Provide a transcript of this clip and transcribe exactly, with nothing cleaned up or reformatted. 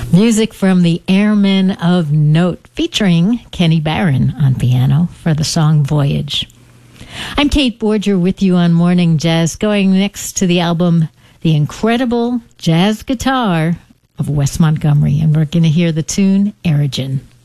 Music from the Airmen of Note, featuring Kenny Barron on piano for the song Voyage. I'm Kate Borger with you on Morning Jazz, going next to the album The Incredible Jazz Guitar of Wes Montgomery, and we're going to hear the tune Aerogen.